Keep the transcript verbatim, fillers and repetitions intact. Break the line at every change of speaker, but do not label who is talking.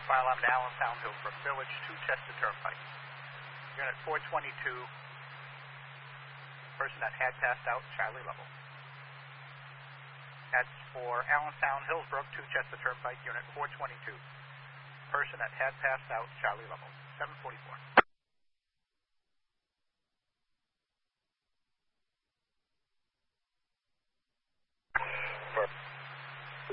fire alarm to Allentown, Hillsborough Village, two Chester Turnpike. Unit four twenty-two, person that had passed out, Charlie level. That's for Allentown, Hillsborough, two Chester Turnpike, Unit four twenty-two. Person that had passed out, Charlie level. seven forty-four.